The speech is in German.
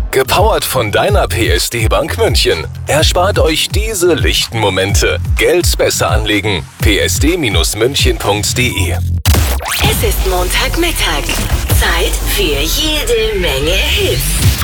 Gepowert von deiner PSD Bank München. Erspart euch diese lichten Momente. Geld besser anlegen. psd-münchen.de. Es ist Montagmittag. Zeit für jede Menge Hits.